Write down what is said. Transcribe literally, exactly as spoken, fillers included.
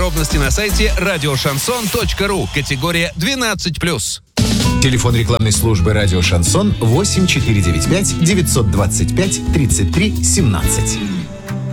Подробности на сайте радиошансон точка ру. Категория двенадцать плюс. Телефон рекламной службы «Радио Шансон» восемь четыре девять пять девятьсот двадцать пять тридцать три семнадцать.